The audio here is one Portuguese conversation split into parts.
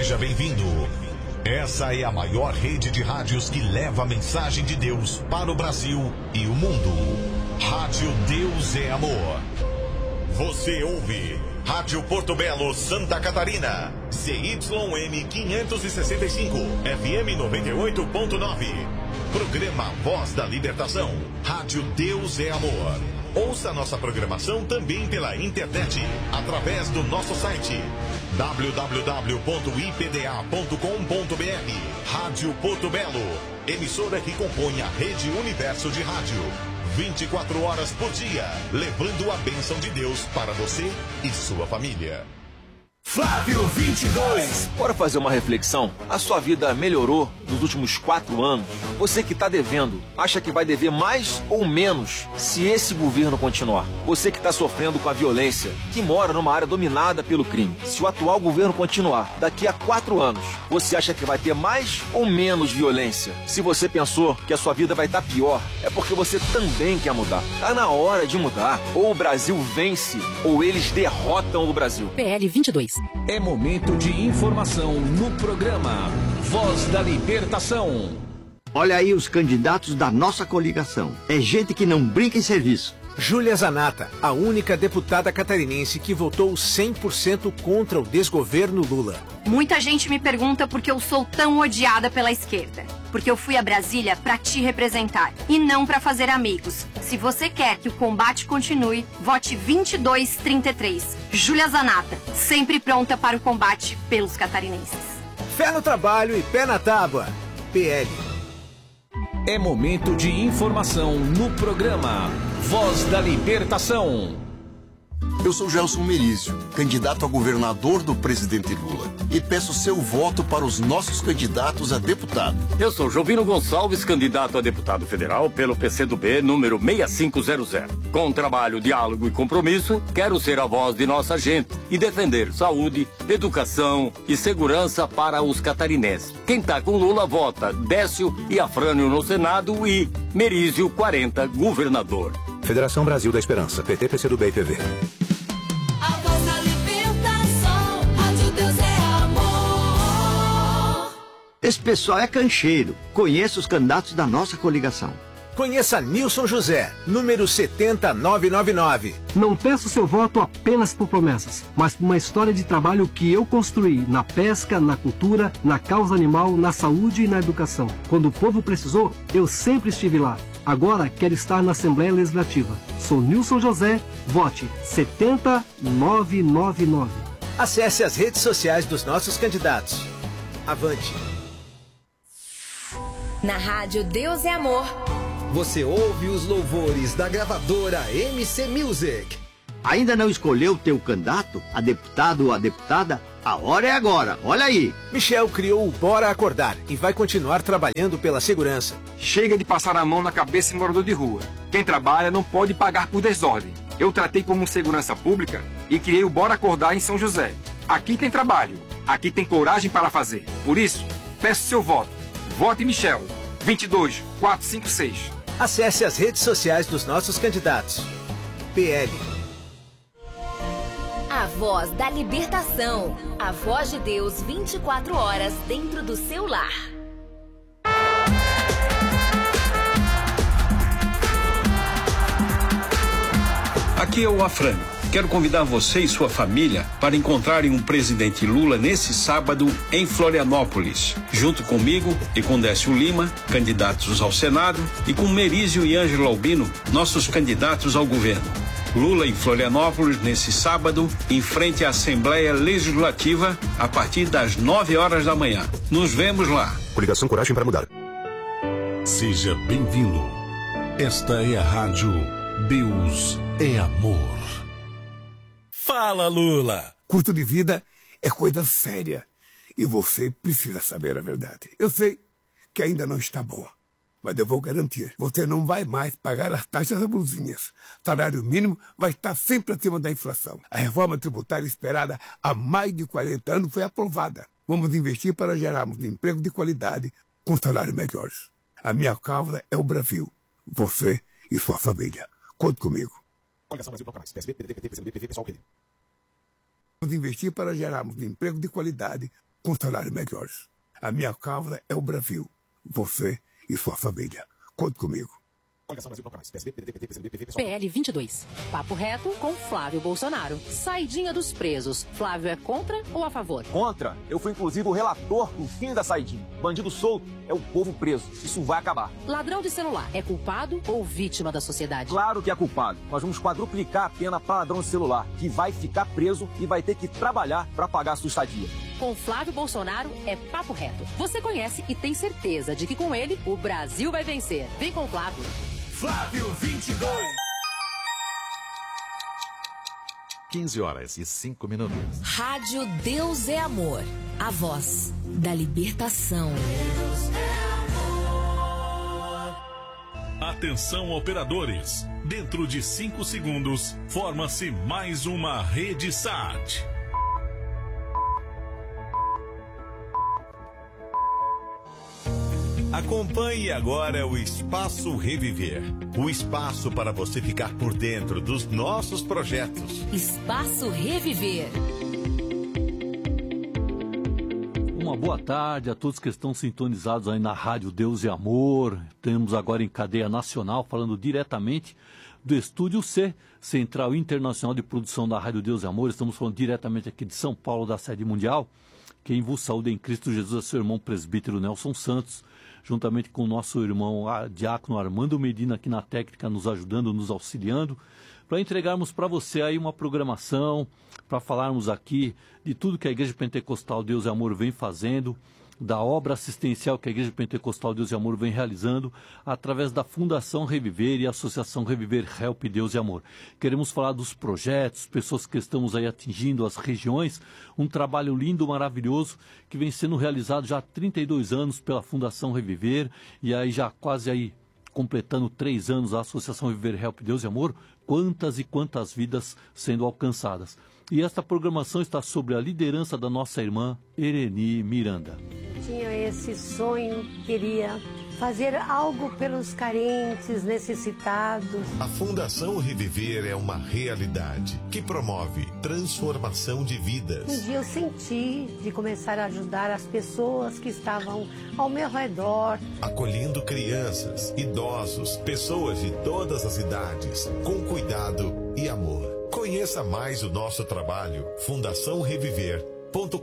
Seja bem-vindo. Essa é a maior rede de rádios que leva a mensagem de Deus para o Brasil e o mundo. Rádio Deus é Amor. Você ouve Rádio Porto Belo, Santa Catarina. ZYM 565, FM 98.9. Programa Voz da Libertação. Rádio Deus é Amor. Ouça nossa programação também pela internet, através do nosso site www.ipda.com.br. Rádio Porto Belo, emissora que compõe a Rede Universo de Rádio. 24 horas por dia, levando a bênção de Deus para você e sua família. Flávio 22. Bora fazer uma reflexão? A sua vida melhorou nos últimos 4 anos? Você que está devendo, acha que vai dever mais ou menos se esse governo continuar? Você que está sofrendo com a violência, que mora numa área dominada pelo crime, se o atual governo continuar, daqui a 4 anos, você acha que vai ter mais ou menos violência? Se você pensou que a sua vida vai estar pior, é porque você também quer mudar. Tá na hora de mudar. Ou o Brasil vence, ou eles derrotam o Brasil. PL 22. É momento de informação no programa Voz da Libertação. Olha aí os candidatos da nossa coligação. É gente que não brinca em serviço. Júlia Zanata, a única deputada catarinense que votou 100% contra o desgoverno Lula. Muita gente me pergunta por que eu sou tão odiada pela esquerda. Porque eu fui a Brasília para te representar e não para fazer amigos. Se você quer que o combate continue, vote 2233. Júlia Zanata, sempre pronta para o combate pelos catarinenses. Fé no trabalho e pé na tábua. PL. É momento de informação no programa Voz da Libertação. Eu sou Gelson Merizio, candidato a governador do presidente Lula, e peço seu voto para os nossos candidatos a deputado. Eu sou Jovino Gonçalves, candidato a deputado federal pelo PCdoB número 6500. Com trabalho, diálogo e compromisso, quero ser a voz de nossa gente e defender saúde, educação e segurança para os catarinenses. Quem tá com Lula vota Décio e Afrânio no Senado e Merizio 40, governador. Federação Brasil da Esperança, PT, PCdoB e PV. A voz da libertação, Rádio Deus é amor. Esse pessoal é cancheiro. Conheça os candidatos da nossa coligação. Conheça Nilson José, número 70999. Não peço seu voto apenas por promessas, mas por uma história de trabalho que eu construí na pesca, na cultura, na causa animal, na saúde e na educação. Quando o povo precisou, eu sempre estive lá. Agora quero estar na Assembleia Legislativa. Sou Nilson José, vote 70999. Acesse as redes sociais dos nossos candidatos. Avante. Na Rádio Deus é Amor. Você ouve os louvores da gravadora MC Music. Ainda não escolheu o teu candidato, a deputado ou a deputada? A hora é agora, olha aí. Michel criou o Bora Acordar e vai continuar trabalhando pela segurança. Chega de passar a mão na cabeça de morador de rua. Quem trabalha não pode pagar por desordem. Eu tratei como segurança pública e criei o Bora Acordar em São José. Aqui tem trabalho, aqui tem coragem para fazer. Por isso, peço seu voto. Vote Michel, 22456. Acesse as redes sociais dos nossos candidatos. PL. A voz da libertação. A voz de Deus 24 horas dentro do seu lar. Aqui é o Afrânio. Quero convidar você e sua família para encontrarem o presidente Lula nesse sábado em Florianópolis, junto comigo e com Décio Lima, candidatos ao Senado, e com Merizio e Ângelo Albino, nossos candidatos ao governo. Lula em Florianópolis nesse sábado, em frente à Assembleia Legislativa, a partir das 9 horas da manhã. Nos vemos lá. Coligação Coragem para Mudar. Seja bem-vindo. Esta é a Rádio Deus é Amor. Fala, Lula! Custo de vida é coisa séria e você precisa saber a verdade. Eu sei que ainda não está boa, mas eu vou garantir. Você não vai mais pagar as taxas abusinhas. Salário mínimo vai estar sempre acima da inflação. A reforma tributária esperada há mais de 40 anos foi aprovada. Vamos investir para gerarmos emprego de qualidade com salários melhores. A minha causa é o Brasil. Você e sua família. Conte comigo. Coligação Brasil Proclamais. PSB, PDT, PT, PCdoB, PV, PSOL, PD. Vamos investir para gerarmos emprego de qualidade com salários melhores. A minha causa é o Brasil. Você e sua família. Conte comigo. PL 22. Papo reto com Flávio Bolsonaro. Saidinha dos presos. Flávio é contra ou a favor? Contra. Eu fui inclusive o relator do fim da saidinha. Bandido solto é o povo preso. Isso vai acabar. Ladrão de celular é culpado ou vítima da sociedade? Claro que é culpado. Nós vamos quadruplicar a pena para ladrão de celular, que vai ficar preso e vai ter que trabalhar para pagar a sua estadia. Com Flávio Bolsonaro é papo reto. Você conhece e tem certeza de que com ele o Brasil vai vencer. Vem com Flávio. Flávio 22. 15h05. Rádio Deus é Amor. A voz da libertação. Atenção, operadores. Dentro de 5 segundos, forma-se mais uma rede SAT. Acompanhe agora o Espaço Reviver. O espaço para você ficar por dentro dos nossos projetos. Espaço Reviver. Uma boa tarde a todos que estão sintonizados aí na Rádio Deus e Amor. Temos agora em cadeia nacional, falando diretamente do Estúdio C, Central Internacional de Produção da Rádio Deus e Amor. Estamos falando diretamente aqui de São Paulo, da sede mundial. Quem vos saúda em Cristo Jesus é seu irmão presbítero Nelson Santos, juntamente com o nosso irmão diácono Armando Medina aqui na técnica, nos ajudando, nos auxiliando, para entregarmos para você aí uma programação, para falarmos aqui de tudo que a Igreja Pentecostal Deus e Amor vem fazendo, da obra assistencial que a Igreja Pentecostal Deus e Amor vem realizando, através da Fundação Reviver e Associação Reviver Help Deus e Amor. Queremos falar dos projetos, pessoas que estamos aí atingindo as regiões, um trabalho lindo, maravilhoso, que vem sendo realizado já há 32 anos pela Fundação Reviver, e aí já quase aí completando 3 anos a Associação Reviver Help Deus e Amor, quantas e quantas vidas sendo alcançadas. E esta programação está sobre a liderança da nossa irmã Ereni Miranda. Tinha esse sonho, queria fazer algo pelos carentes, necessitados. A Fundação Reviver é uma realidade que promove transformação de vidas. Um dia eu senti de começar a ajudar as pessoas que estavam ao meu redor. Acolhendo crianças, idosos, pessoas de todas as idades, com cuidado e amor. Conheça mais o nosso trabalho, fundaçãoreviver.com.br.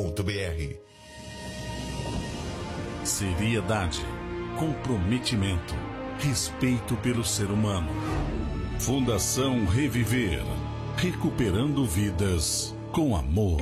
Seriedade, comprometimento, respeito pelo ser humano. Fundação Reviver, recuperando vidas com amor.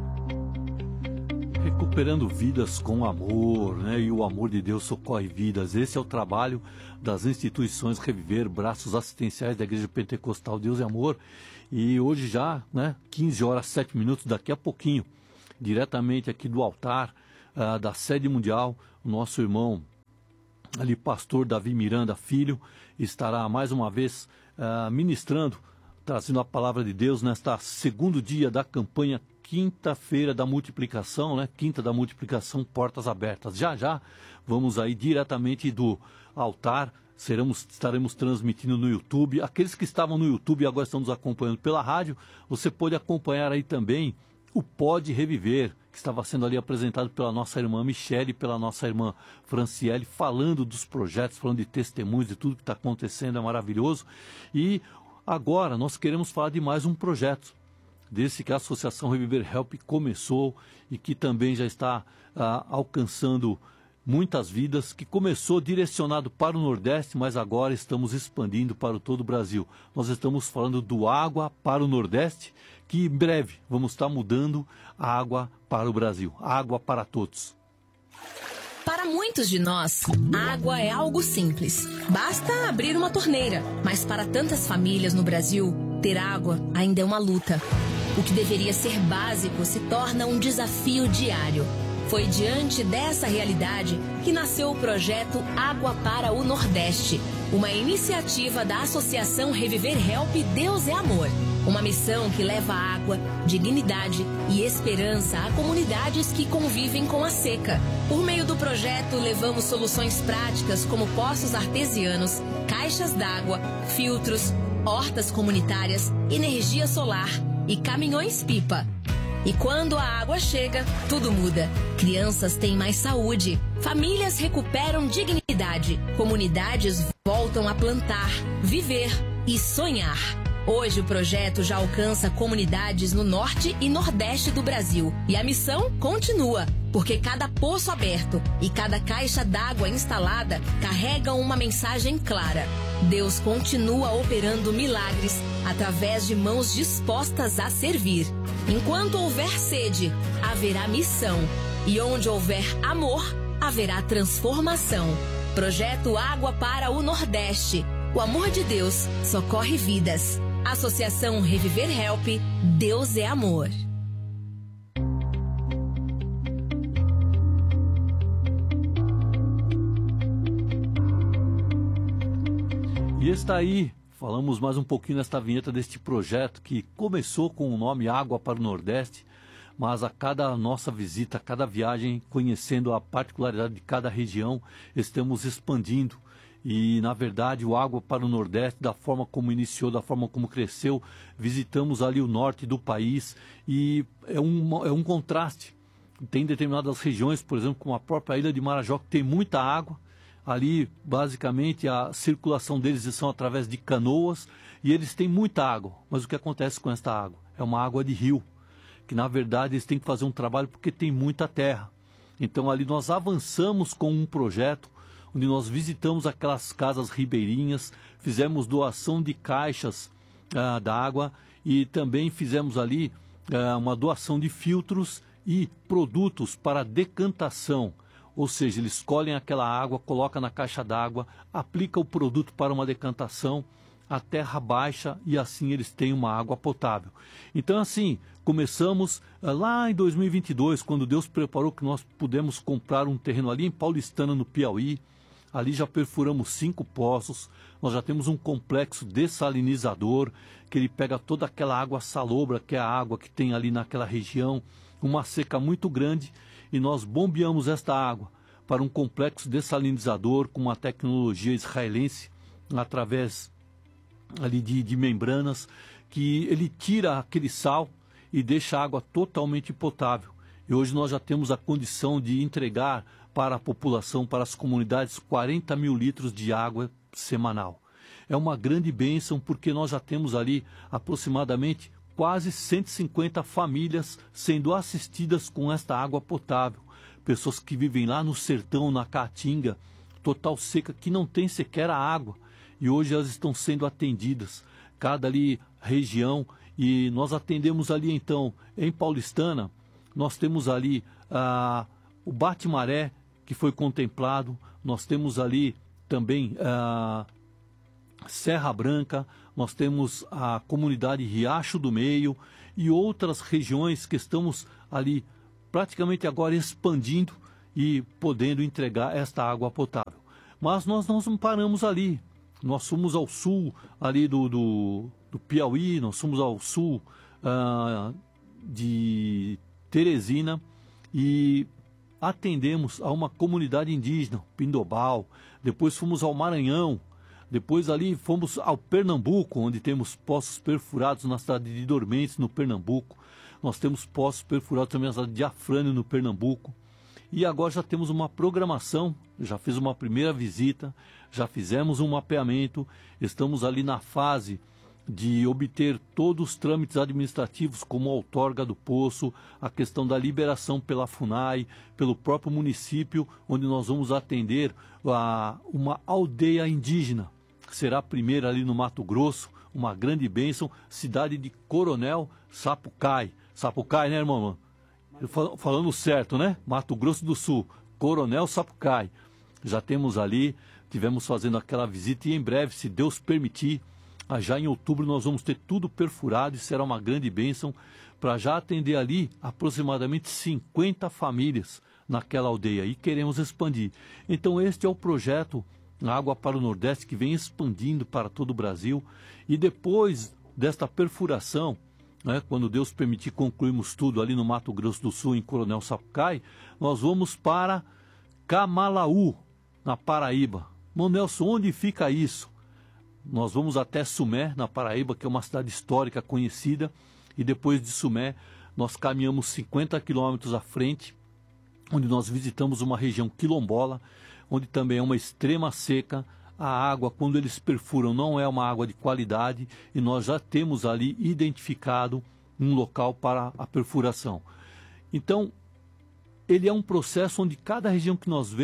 Recuperando vidas com amor, né? E o amor de Deus socorre vidas. Esse é o trabalho das instituições Reviver, braços assistenciais da Igreja Pentecostal Deus e Amor. E hoje já, né, 15h07, daqui a pouquinho, diretamente aqui do altar da sede mundial, o nosso irmão ali, pastor Davi Miranda Filho, estará mais uma vez ministrando, trazendo a palavra de Deus nesta segundo dia da campanha Quinta-feira da Multiplicação, né? Quinta da Multiplicação, portas abertas. Já já vamos aí diretamente do altar, estaremos transmitindo no YouTube. Aqueles que estavam no YouTube e agora estão nos acompanhando pela rádio, você pode acompanhar aí também o Pode Reviver, que estava sendo ali apresentado pela nossa irmã Michele e pela nossa irmã Franciele, falando dos projetos, falando de testemunhos, de tudo que está acontecendo, é maravilhoso. E agora nós queremos falar de mais um projeto, desse que a Associação Reviver Help começou e que também já está alcançando muitas vidas, que começou direcionado para o Nordeste, mas agora estamos expandindo para todo o Brasil. Nós estamos falando do Água para o Nordeste, que em breve vamos estar mudando a água para o Brasil, água para todos. Para muitos de nós, água é algo simples. Basta abrir uma torneira. Mas para tantas famílias no Brasil, ter água ainda é uma luta. O que deveria ser básico se torna um desafio diário. Foi diante dessa realidade que nasceu o projeto Água para o Nordeste, uma iniciativa da Associação Reviver Help Deus é Amor. Uma missão que leva água, dignidade e esperança a comunidades que convivem com a seca. Por meio do projeto, levamos soluções práticas como poços artesianos, caixas d'água, filtros, hortas comunitárias, energia solar e caminhões-pipa. E quando a água chega, tudo muda. Crianças têm mais saúde, famílias recuperam dignidade, comunidades voltam a plantar, viver e sonhar. Hoje o projeto já alcança comunidades no norte e nordeste do Brasil. E a missão continua, porque cada poço aberto e cada caixa d'água instalada carregam uma mensagem clara. Deus continua operando milagres através de mãos dispostas a servir. Enquanto houver sede, haverá missão. E onde houver amor, haverá transformação. Projeto Água para o Nordeste. O amor de Deus socorre vidas. Associação Reviver Help, Deus é amor. E está aí, falamos mais um pouquinho nesta vinheta deste projeto que começou com o nome Água para o Nordeste, mas a cada nossa visita, a cada viagem, conhecendo a particularidade de cada região, estamos expandindo. E, na verdade, o Água para o Nordeste, da forma como iniciou, da forma como cresceu, visitamos ali o norte do país e é um contraste. Tem determinadas regiões, por exemplo, como a própria Ilha de Marajó, que tem muita água. Ali, basicamente, a circulação deles são através de canoas e eles têm muita água. Mas o que acontece com esta água? É uma água de rio, que, na verdade, eles têm que fazer um trabalho porque tem muita terra. Então, ali nós avançamos com um projeto onde nós visitamos aquelas casas ribeirinhas, fizemos doação de caixas d'água e também fizemos ali uma doação de filtros e produtos para decantação. Ou seja, eles colhem aquela água, colocam na caixa d'água, aplicam o produto para uma decantação, a terra baixa e assim eles têm uma água potável. Então assim, começamos lá em 2022, quando Deus preparou que nós pudemos comprar um terreno ali em Paulistana, no Piauí. Ali já perfuramos 5 poços, nós já temos um complexo dessalinizador, que ele pega toda aquela água salobra, que é a água que tem ali naquela região, uma seca muito grande, e nós bombeamos esta água para um complexo dessalinizador com uma tecnologia israelense, através ali de membranas, que ele tira aquele sal e deixa a água totalmente potável. E hoje nós já temos a condição de entregar para a população, para as comunidades, 40 mil litros de água semanal. É uma grande bênção porque nós já temos ali aproximadamente quase 150 famílias sendo assistidas com esta água potável. Pessoas que vivem lá no sertão, na Caatinga, total seca, que não tem sequer a água. E hoje elas estão sendo atendidas, cada ali região. E nós atendemos ali então, em Paulistana, nós temos ali o Bate-Maré, que foi contemplado, nós temos ali também Serra Branca, nós temos a comunidade Riacho do Meio e outras regiões que estamos ali praticamente agora expandindo e podendo entregar esta água potável. Mas nós não paramos ali, nós fomos ao sul ali do Piauí, nós fomos ao sul de Teresina e atendemos a uma comunidade indígena, Pindobal, depois fomos ao Maranhão, depois ali fomos ao Pernambuco, onde temos poços perfurados na cidade de Dormentes, no Pernambuco, nós temos poços perfurados também na cidade de Afrânio, no Pernambuco, e agora já temos uma programação, já fiz uma primeira visita, já fizemos um mapeamento, estamos ali na fase de obter todos os trâmites administrativos, como a outorga do poço, a questão da liberação pela FUNAI, pelo próprio município, onde nós vamos atender uma aldeia indígena, que será a primeira ali no Mato Grosso, uma grande bênção, cidade de Coronel Sapucaí. Sapucaí, né, irmão? Falando certo, né? Mato Grosso do Sul, Coronel Sapucaí. Já temos ali, tivemos fazendo aquela visita e em breve, se Deus permitir, já em outubro nós vamos ter tudo perfurado e será uma grande bênção para já atender ali aproximadamente 50 famílias naquela aldeia e queremos expandir. Então este é o projeto Água para o Nordeste que vem expandindo para todo o Brasil e depois desta perfuração, né, quando Deus permitir concluirmos tudo ali no Mato Grosso do Sul, em Coronel Sapucaí, nós vamos para Camalaú, na Paraíba. Irmão Nelson, onde fica isso? Nós vamos até Sumé, na Paraíba, que é uma cidade histórica conhecida, e depois de Sumé nós caminhamos 50 quilômetros à frente, onde nós visitamos uma região quilombola, onde também é uma extrema seca. A água, quando eles perfuram, não é uma água de qualidade, e nós já temos ali identificado um local para a perfuração. Então, ele é um processo onde cada região que nós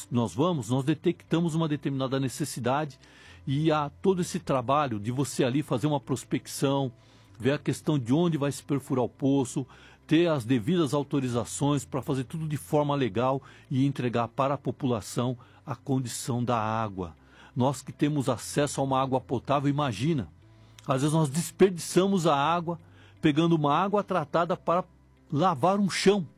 detectamos uma determinada necessidade, e há todo esse trabalho de você ali fazer uma prospecção, ver a questão de onde vai se perfurar o poço, ter as devidas autorizações para fazer tudo de forma legal e entregar para a população a condição da água. Nós que temos acesso a uma água potável, imagina, às vezes nós desperdiçamos a água, pegando uma água tratada para lavar um chão,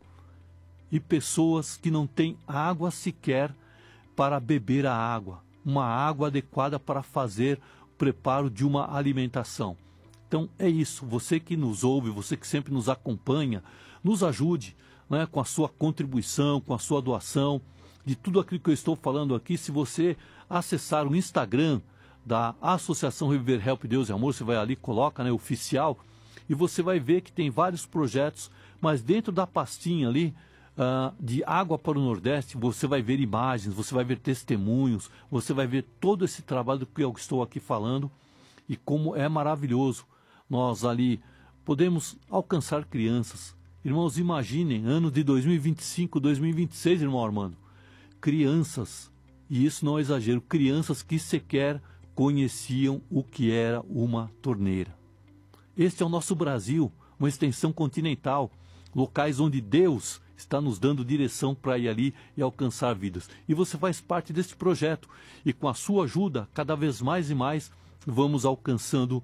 e pessoas que não têm água sequer para beber a água, uma água adequada para fazer o preparo de uma alimentação. Então é isso, você que nos ouve, você que sempre nos acompanha, nos ajude, né, com a sua contribuição, com a sua doação, de tudo aquilo que eu estou falando aqui. Se você acessar o Instagram da Associação Reviver Help Deus e Amor, você vai ali, coloca, né, oficial, e você vai ver que tem vários projetos, mas dentro da pastinha ali, de Água para o Nordeste, você vai ver imagens, você vai ver testemunhos, você vai ver todo esse trabalho que eu estou aqui falando, e como é maravilhoso nós ali podemos alcançar crianças. Irmãos, imaginem, ano de 2025, 2026, irmão Armando, crianças, e isso não é exagero, crianças que sequer conheciam o que era uma torneira. Este é o nosso Brasil, uma extensão continental, locais onde Deus está nos dando direção para ir ali e alcançar vidas. E você faz parte desse projeto, e com a sua ajuda, cada vez mais e mais, vamos alcançando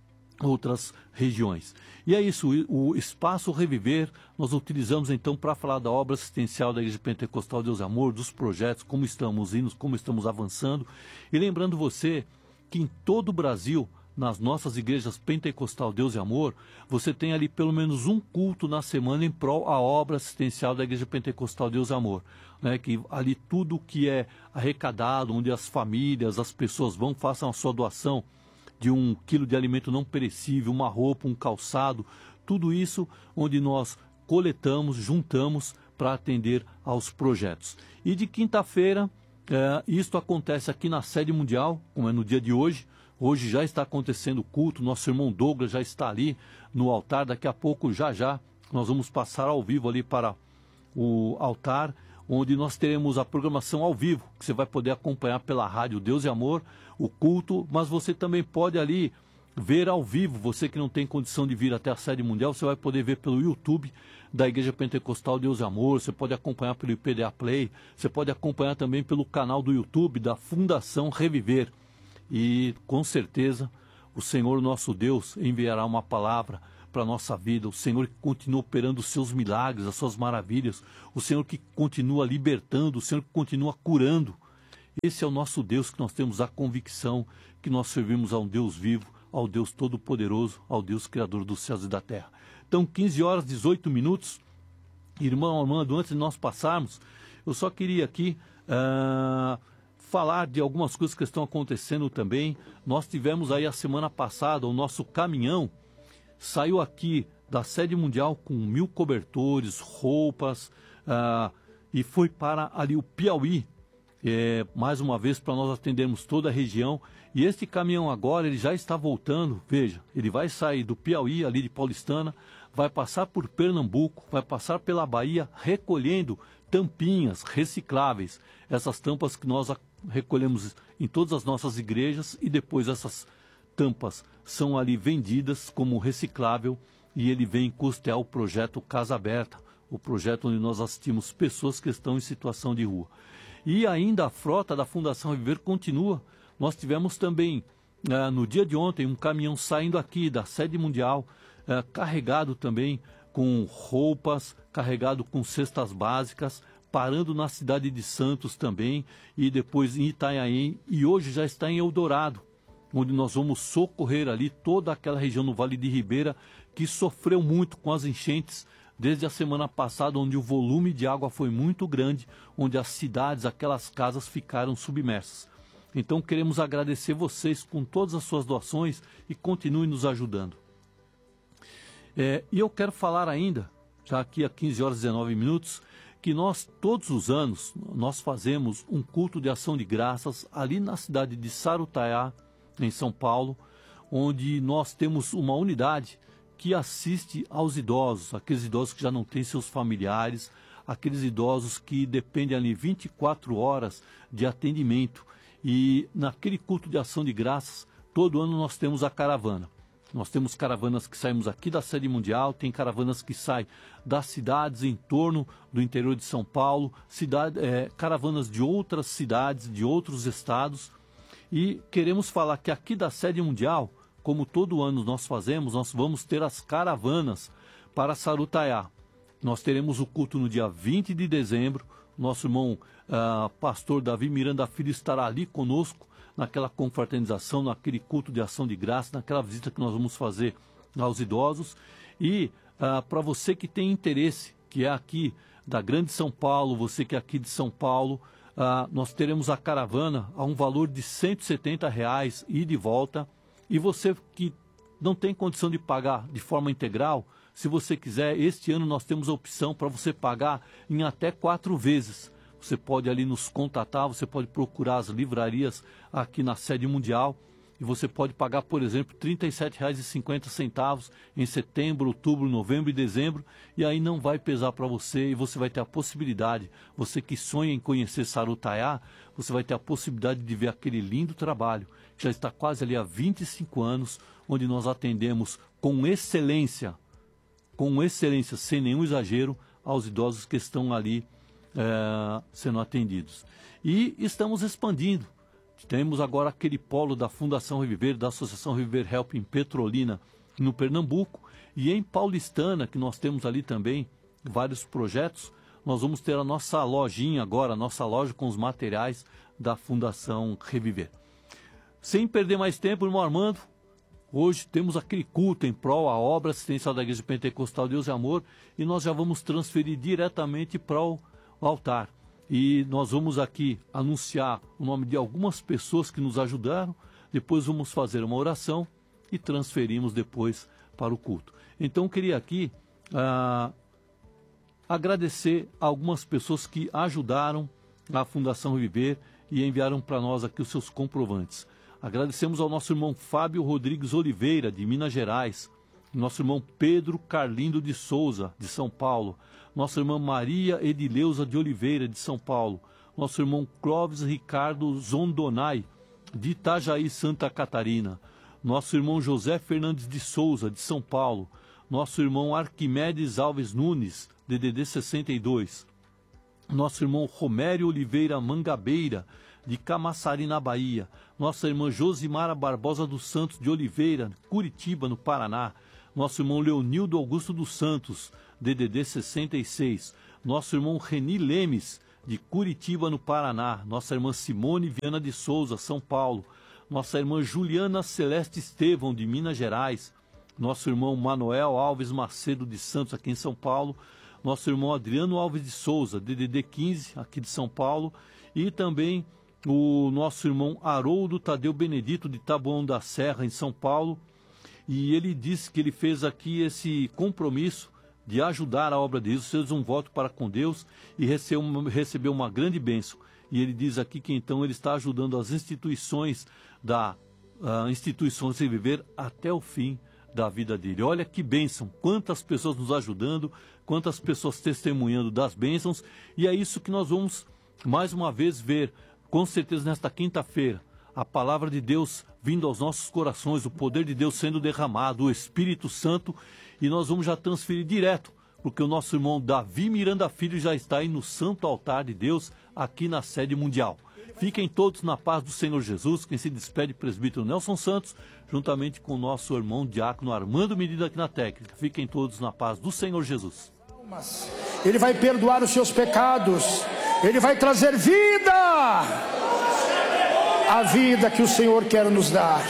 outras regiões. E é isso, o Espaço Reviver nós utilizamos então para falar da obra assistencial da Igreja Pentecostal Deus e Amor, dos projetos, como estamos indo, como estamos avançando. E lembrando você que em todo o Brasil, nas nossas igrejas Pentecostal Deus e Amor, você tem ali pelo menos um culto na semana em prol à obra assistencial da Igreja Pentecostal Deus e Amor, né? Que ali tudo que é arrecadado, onde as famílias, as pessoas vão, façam a sua doação de 1 quilo de alimento não perecível, uma roupa, um calçado, tudo isso onde nós coletamos, juntamos para atender aos projetos. E de quinta-feira, isto acontece aqui na sede mundial, como é no dia de hoje. Hoje já está acontecendo o culto, nosso irmão Douglas já está ali no altar, daqui a pouco, já, nós vamos passar ao vivo ali para o altar, onde nós teremos a programação ao vivo, que você vai poder acompanhar pela rádio Deus e Amor, o culto, mas você também pode ali ver ao vivo, você que não tem condição de vir até a sede mundial, você vai poder ver pelo YouTube da Igreja Pentecostal Deus e Amor, você pode acompanhar pelo IPDA Play, você pode acompanhar também pelo canal do YouTube da Fundação Reviver. E com certeza o Senhor nosso Deus enviará uma palavra para a nossa vida, o Senhor que continua operando os seus milagres, as suas maravilhas, o Senhor que continua libertando, o Senhor que continua curando. Esse é o nosso Deus, que nós temos a convicção que nós servimos a um Deus vivo, ao Deus Todo-Poderoso, ao Deus Criador dos céus e da terra. Então, 15 horas, 18 minutos, irmão Armando, antes de nós passarmos, eu só queria aqui falar de algumas coisas que estão acontecendo também. Nós tivemos aí a semana passada, o nosso caminhão saiu aqui da sede mundial com 1000 cobertores, roupas, e foi para ali o Piauí, mais uma vez para nós atendermos toda a região. E este caminhão agora, ele já está voltando, veja, ele vai sair do Piauí, ali de Paulistana, vai passar por Pernambuco, vai passar pela Bahia, recolhendo tampinhas recicláveis, essas tampas que nós recolhemos em todas as nossas igrejas, e depois essas tampas são ali vendidas como reciclável, e ele vem custear o projeto Casa Aberta, o projeto onde nós assistimos pessoas que estão em situação de rua. E ainda a frota da Fundação Reviver continua. Nós tivemos também, no dia de ontem, um caminhão saindo aqui da sede mundial, carregado também com roupas, carregado com cestas básicas, parando na cidade de Santos também, e depois em Itanhaém, e hoje já está em Eldorado, onde nós vamos socorrer ali toda aquela região no Vale de Ribeira, que sofreu muito com as enchentes desde a semana passada, onde o volume de água foi muito grande, onde as cidades, aquelas casas ficaram submersas. Então queremos agradecer vocês com todas as suas doações, e continue nos ajudando. E eu quero falar ainda, já aqui a 15 horas e 19 minutos, que nós, todos os anos, nós fazemos um culto de ação de graças ali na cidade de Sarutaiá, em São Paulo, onde nós temos uma unidade que assiste aos idosos, aqueles idosos que já não têm seus familiares, aqueles idosos que dependem ali 24 horas de atendimento. E naquele culto de ação de graças, todo ano nós temos a caravana. Nós temos caravanas que saímos aqui da sede mundial, tem caravanas que saem das cidades em torno do interior de São Paulo, caravanas de outras cidades, de outros estados. E queremos falar que aqui da sede mundial, como todo ano nós fazemos, nós vamos ter as caravanas para Sarutaiá. Nós teremos o culto no dia 20 de dezembro. Nosso irmão pastor Davi Miranda Filho estará ali conosco, naquela confraternização, naquele culto de ação de graça, naquela visita que nós vamos fazer aos idosos. E para você que tem interesse, que é aqui da Grande São Paulo, você que é aqui de São Paulo, nós teremos a caravana a um valor de R$ 170 e de volta. E você que não tem condição de pagar de forma integral, se você quiser, este ano nós temos a opção para você pagar em até 4 vezes. Você pode ali nos contatar, você pode procurar as livrarias aqui na sede mundial e você pode pagar, por exemplo, R$ 37,50 em setembro, outubro, novembro e dezembro, e aí não vai pesar para você e você vai ter a possibilidade, você que sonha em conhecer Sarutaiá, você vai ter a possibilidade de ver aquele lindo trabalho, que já está quase ali há 25 anos, onde nós atendemos com excelência, sem nenhum exagero, aos idosos que estão ali sendo atendidos. E estamos expandindo. Temos agora aquele polo da Fundação Reviver, da Associação Reviver Help em Petrolina, no Pernambuco, e em Paulistana, que nós temos ali também vários projetos. Nós vamos ter a nossa lojinha agora, a nossa loja com os materiais da Fundação Reviver. Sem perder mais tempo, irmão Armando, hoje temos aquele culto em prol à obra assistencial da Igreja Pentecostal Deus e Amor, e nós já vamos transferir diretamente para o altar. E nós vamos aqui anunciar o nome de algumas pessoas que nos ajudaram, depois vamos fazer uma oração e transferimos depois para o culto. Então eu queria aqui agradecer a algumas pessoas que ajudaram a Fundação Reviver e enviaram para nós aqui os seus comprovantes. Agradecemos ao nosso irmão Fábio Rodrigues Oliveira, de Minas Gerais, nosso irmão Pedro Carlindo de Souza, de São Paulo, nossa irmã Maria Edileuza de Oliveira, de São Paulo, nosso irmão Clóvis Ricardo Zondonai, de Itajaí, Santa Catarina, nosso irmão José Fernandes de Souza, de São Paulo, nosso irmão Arquimedes Alves Nunes, DDD 62, nosso irmão Romério Oliveira Mangabeira, de Camaçari, na Bahia, nossa irmã Josimara Barbosa dos Santos de Oliveira, Curitiba, no Paraná, nosso irmão Leonildo Augusto dos Santos, DDD 66, nosso irmão Reni Lemes, de Curitiba, no Paraná, nossa irmã Simone Viana de Souza, São Paulo, nossa irmã Juliana Celeste Estevão, de Minas Gerais, nosso irmão Manuel Alves Macedo de Santos, aqui em São Paulo, nosso irmão Adriano Alves de Souza, DDD 15, aqui de São Paulo, e também o nosso irmão Haroldo Tadeu Benedito, de Taboão da Serra, em São Paulo, e ele disse que ele fez aqui esse compromisso de ajudar a obra de Deus, fez um voto para com Deus e recebeu uma grande bênção. E ele diz aqui que então ele está ajudando as instituições Instituições Reviver até o fim da vida dele. Olha que bênção, quantas pessoas nos ajudando, quantas pessoas testemunhando das bênçãos, e é isso que nós vamos mais uma vez ver, com certeza nesta quinta-feira, a palavra de Deus vindo aos nossos corações, o poder de Deus sendo derramado, o Espírito Santo, e nós vamos já transferir direto, porque o nosso irmão Davi Miranda Filho já está aí no santo altar de Deus, aqui na sede mundial. Fiquem todos na paz do Senhor Jesus. Quem se despede, presbítero Nelson Santos, juntamente com o nosso irmão diácono Armando Medida aqui na técnica. Fiquem todos na paz do Senhor Jesus. Ele vai perdoar os seus pecados, Ele vai trazer vida, a vida que o Senhor quer nos dar.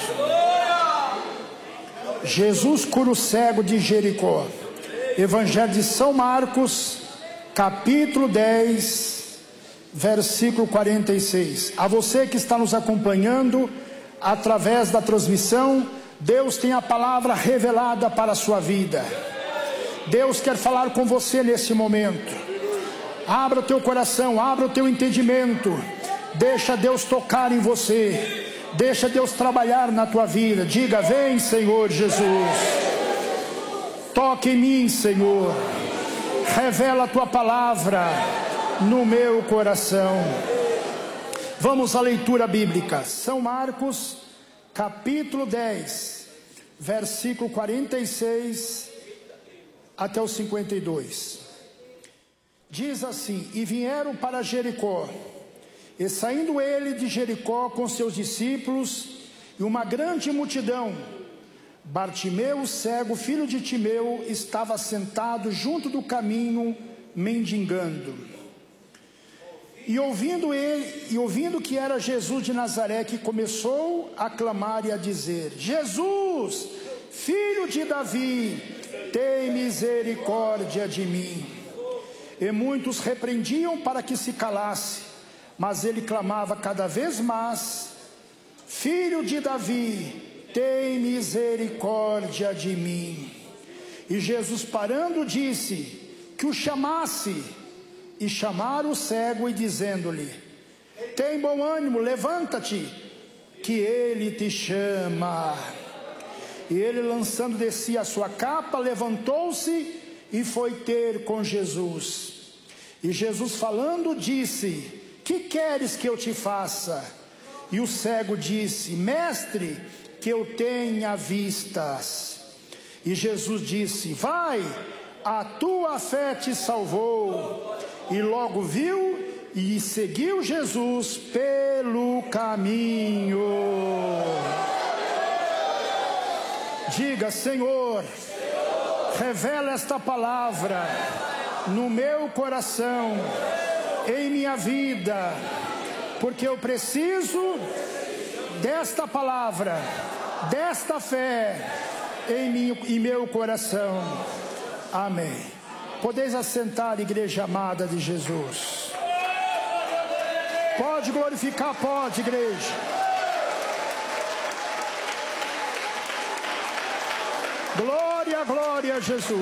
Jesus cura o cego de Jericó. Evangelho de São Marcos, capítulo 10, versículo 46. A você que está nos acompanhando através da transmissão Deus tem a palavra revelada para a sua vida. Deus quer falar com você nesse momento. Abra o teu coração, abra o teu entendimento. Deixa Deus tocar em você. Deixa Deus trabalhar na tua vida. Diga: vem, Senhor Jesus. Toque em mim, Senhor. Revela a tua palavra no meu coração. Vamos à leitura bíblica. São Marcos, capítulo 10, versículo 46 até o 52. Diz assim: e vieram para Jericó. E saindo ele de Jericó com seus discípulos e uma grande multidão, Bartimeu, cego, filho de Timeu, estava sentado junto do caminho, mendigando. E ouvindo que era Jesus de Nazaré, que começou a clamar e a dizer: Jesus, filho de Davi, tem misericórdia de mim. E muitos repreendiam para que se calasse, mas ele clamava cada vez mais: Filho de Davi, tem misericórdia de mim. E Jesus, parando, disse que o chamasse. E chamaram o cego e dizendo-lhe: tem bom ânimo, levanta-te, que ele te chama. E ele, lançando de si a sua capa, levantou-se e foi ter com Jesus. E Jesus, falando, disse: que queres que eu te faça? E o cego disse: mestre, que eu tenha vistas. E Jesus disse: vai, a tua fé te salvou. E logo viu e seguiu Jesus pelo caminho. Diga: Senhor, revela esta palavra no meu coração, em minha vida, porque eu preciso desta palavra, desta fé em meu coração. Amém. Podeis assentar, igreja amada de Jesus. Pode glorificar, pode, igreja. Glória, glória a Jesus.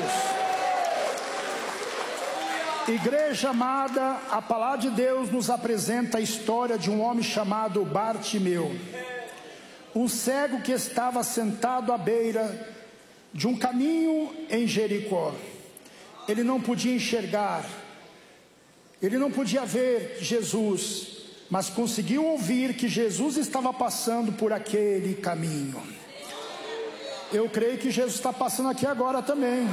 Igreja amada, a palavra de Deus nos apresenta a história de um homem chamado Bartimeu, um cego que estava sentado à beira de um caminho em Jericó. Ele não podia enxergar, ele não podia ver Jesus, mas conseguiu ouvir que Jesus estava passando por aquele caminho. Eu creio que Jesus está passando aqui agora também.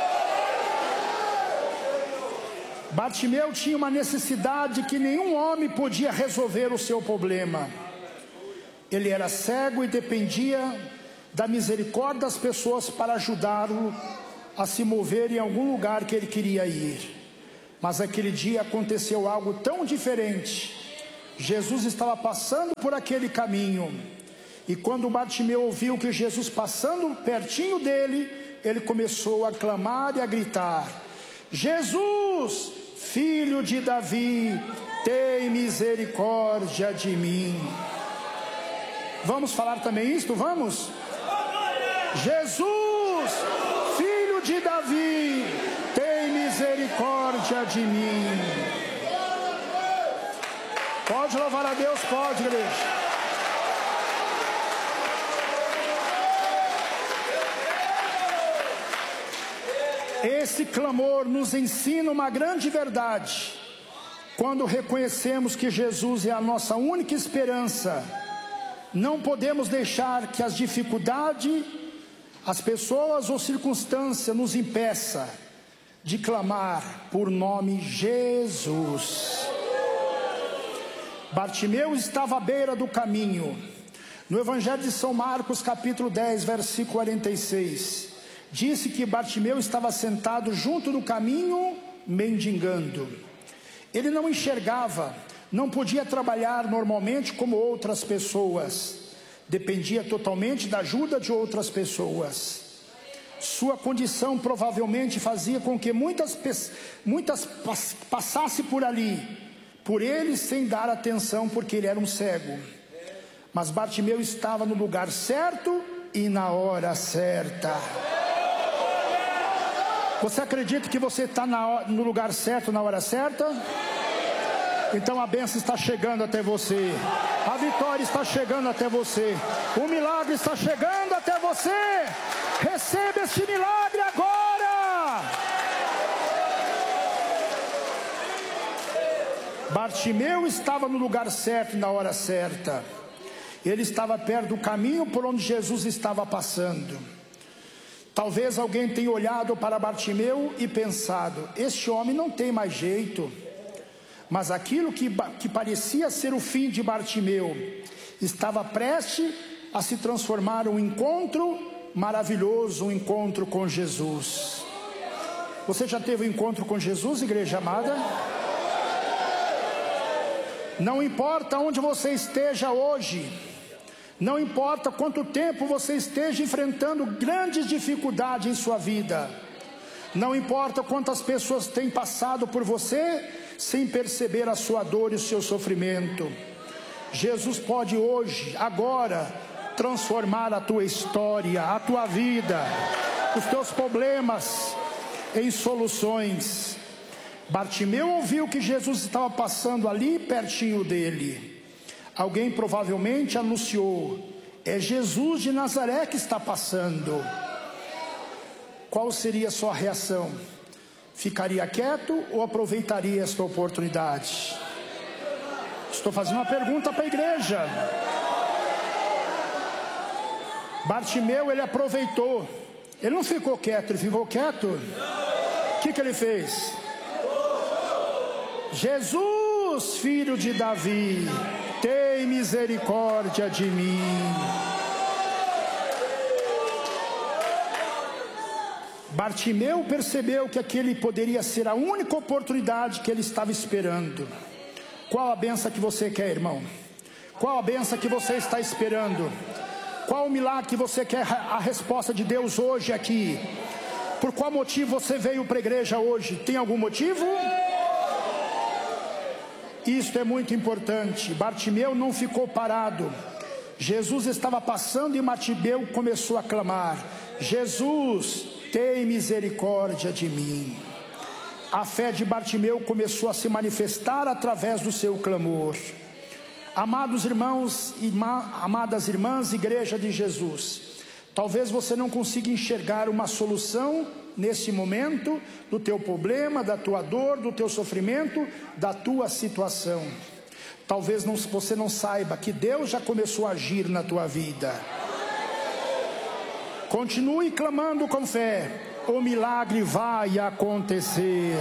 Bartimeu tinha uma necessidade que nenhum homem podia resolver o seu problema. Ele era cego e dependia da misericórdia das pessoas para ajudá-lo a se mover em algum lugar que ele queria ir. Mas aquele dia aconteceu algo tão diferente. Jesus estava passando por aquele caminho, e quando Bartimeu ouviu que Jesus passando pertinho dele, ele começou a clamar e a gritar: Jesus, filho de Davi, tem misericórdia de mim. Vamos falar também isto? Vamos? Jesus, filho de Davi, tem misericórdia de mim. Pode louvar a Deus, pode, igreja. Esse clamor nos ensina uma grande verdade. Quando reconhecemos que Jesus é a nossa única esperança, não podemos deixar que as dificuldades, as pessoas ou circunstâncias nos impeça de clamar por nome Jesus. Bartimeu estava à beira do caminho. No Evangelho de São Marcos, capítulo 10, versículo 46, disse que Bartimeu estava sentado junto do caminho, mendigando. Ele não enxergava, não podia trabalhar normalmente como outras pessoas, dependia totalmente da ajuda de outras pessoas. Sua condição provavelmente fazia com que muitas passassem por ali, por ele, sem dar atenção, porque ele era um cego. Mas Bartimeu estava no lugar certo, e na hora certa. Você acredita que você está no lugar certo, na hora certa? Então a bênção está chegando até você, a vitória está chegando até você, o milagre está chegando até você. Receba esse milagre agora. Bartimeu estava no lugar certo, na hora certa. Ele estava perto do caminho por onde Jesus estava passando. Talvez alguém tenha olhado para Bartimeu e pensado: este homem não tem mais jeito. Mas aquilo que parecia ser o fim de Bartimeu estava prestes a se transformar em um encontro maravilhoso, um encontro com Jesus. Você já teve um encontro com Jesus, igreja amada? Não importa onde você esteja hoje, não importa quanto tempo você esteja enfrentando grandes dificuldades em sua vida, não importa quantas pessoas têm passado por você sem perceber a sua dor e o seu sofrimento, Jesus pode hoje, agora, transformar a tua história, a tua vida, os teus problemas em soluções. Bartimeu ouviu que Jesus estava passando ali pertinho dele. Alguém provavelmente anunciou: é Jesus de Nazaré que está passando. Qual seria a sua reação? Ficaria quieto ou aproveitaria esta oportunidade? Estou fazendo uma pergunta para a igreja. Bartimeu, ele aproveitou. Ele não ficou quieto, ele ficou quieto. O que ele fez? Jesus, filho de Davi, tem misericórdia de mim. Bartimeu percebeu que aquele poderia ser a única oportunidade que ele estava esperando. Qual a benção que você quer, irmão? Qual a benção que você está esperando? Qual o milagre que você quer a resposta de Deus hoje aqui? Por qual motivo você veio para a igreja hoje? Tem algum motivo? Isto é muito importante. Bartimeu não ficou parado. Jesus estava passando e Bartimeu começou a clamar: Jesus, tem misericórdia de mim. A fé de Bartimeu começou a se manifestar através do seu clamor. Amados irmãos, amadas irmãs, igreja de Jesus, talvez você não consiga enxergar uma solução nesse momento do teu problema, da tua dor, do teu sofrimento, da tua situação. Talvez você não saiba que Deus já começou a agir na tua vida. Continue clamando com fé, o milagre vai acontecer.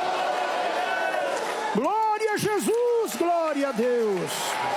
Glória a Jesus, glória a Deus.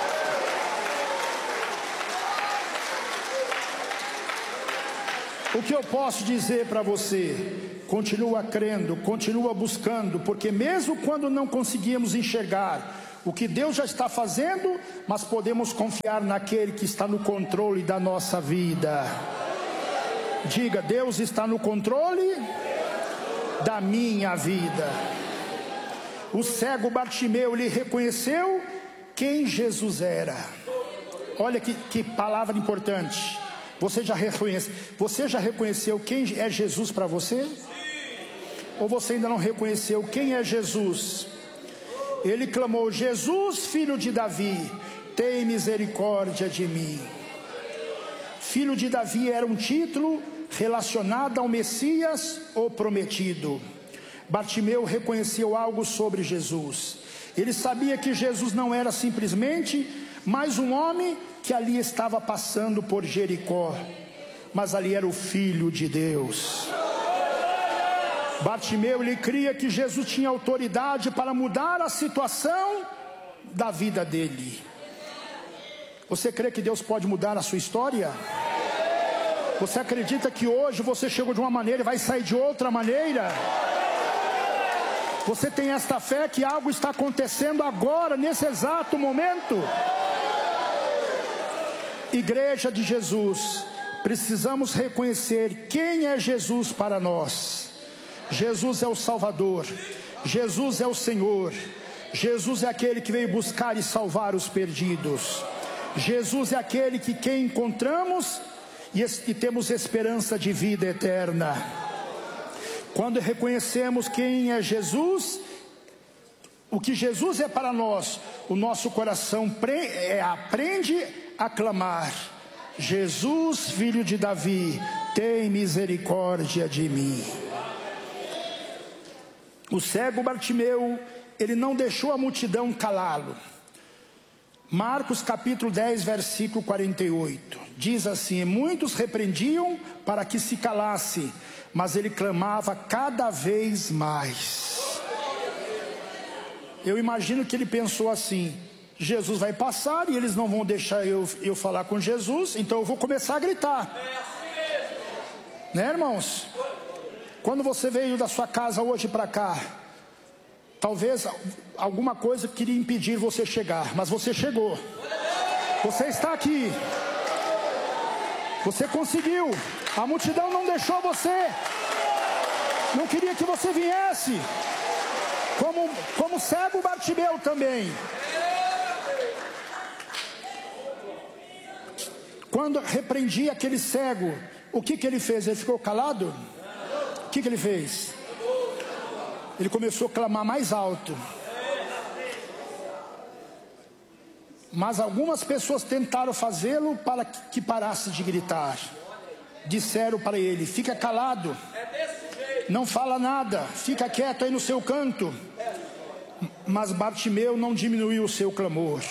O que eu posso dizer para você? Continua crendo, continua buscando, porque mesmo quando não conseguimos enxergar o que Deus já está fazendo, mas podemos confiar naquele que está no controle da nossa vida. Diga: Deus está no controle da minha vida. O cego Bartimeu, ele reconheceu quem Jesus era. Olha que palavra importante. Você já reconheceu quem é Jesus para você? Ou você ainda não reconheceu quem é Jesus? Ele clamou: Jesus, filho de Davi, tem misericórdia de mim. Filho de Davi era um título relacionado ao Messias ou prometido. Bartimeu reconheceu algo sobre Jesus. Ele sabia que Jesus não era simplesmente mais um homem que ali estava passando por Jericó, mas ali era o Filho de Deus. Bartimeu, ele cria que Jesus tinha autoridade para mudar a situação da vida dele. Você crê que Deus pode mudar a sua história? Você acredita que hoje você chegou de uma maneira e vai sair de outra maneira? Você tem esta fé que algo está acontecendo agora, nesse exato momento? Igreja de Jesus, precisamos reconhecer quem é Jesus para nós. Jesus é o Salvador, Jesus é o Senhor, Jesus é aquele que veio buscar e salvar os perdidos. Jesus é aquele que quem encontramos e temos esperança de vida eterna. Quando reconhecemos quem é Jesus, o que Jesus é para nós, o nosso coração aprende a clamar: Jesus, filho de Davi, tem misericórdia de mim. O cego Bartimeu, ele não deixou a multidão calá-lo. Marcos capítulo 10, versículo 48, diz assim: muitos repreendiam para que se calasse, mas ele clamava cada vez mais. Eu imagino que ele pensou assim: Jesus vai passar e eles não vão deixar eu falar com Jesus, então eu vou começar a gritar. Né, irmãos? Quando você veio da sua casa hoje para cá, talvez alguma coisa queria impedir você chegar, mas você chegou. Você está aqui. Você conseguiu. A multidão não deixou você. Não queria que você viesse. Como cego Bartimeu também. Quando repreendia aquele cego, o que ele fez? Ele ficou calado? O que ele fez? Ele começou a clamar mais alto. Mas algumas pessoas tentaram fazê-lo para que parasse de gritar. Disseram para ele: fica calado, não fala nada, fica quieto aí no seu canto. Mas Bartimeu não diminuiu o seu clamor.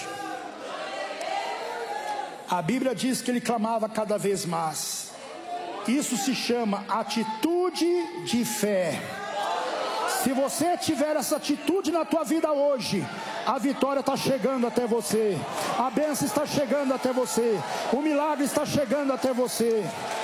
A Bíblia diz que ele clamava cada vez mais. Isso se chama atitude de fé. Se você tiver essa atitude na tua vida hoje, a vitória está chegando até você, a bênção está chegando até você, o milagre está chegando até você.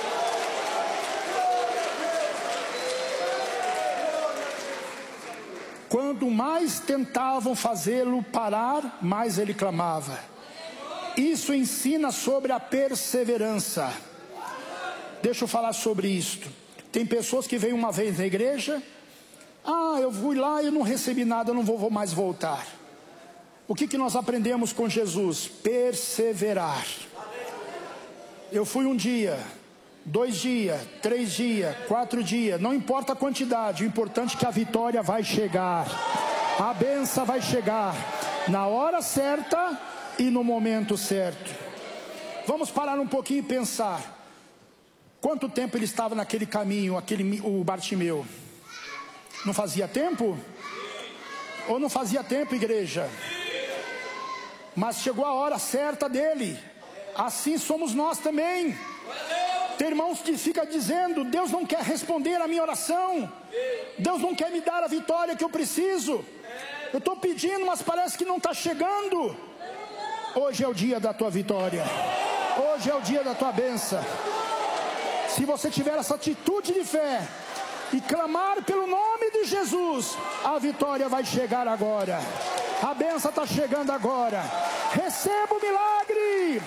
Quanto mais tentavam fazê-lo parar, mais ele clamava. Isso ensina sobre a perseverança. Deixa eu falar sobre isto. Tem pessoas que vêm uma vez na igreja: eu fui lá e não recebi nada, eu não vou mais voltar. O que nós aprendemos com Jesus? Perseverar. Eu fui um dia, 2 dias, 3 dias, 4 dias, não importa a quantidade, o importante é que a vitória vai chegar, a bênção vai chegar, na hora certa e no momento certo. Vamos parar um pouquinho e pensar. Quanto tempo ele estava naquele caminho, o Bartimeu? Não fazia tempo? Ou não fazia tempo, igreja? Mas chegou a hora certa dele. Assim somos nós também. Tem irmãos que ficam dizendo: Deus não quer responder a minha oração, Deus não quer me dar a vitória que eu preciso. Eu estou pedindo, mas parece que não está chegando. Hoje é o dia da tua vitória. Hoje é o dia da tua bênção. Se você tiver essa atitude de fé e clamar pelo nome de Jesus, a vitória vai chegar agora. A bênção está chegando agora. Receba o milagre.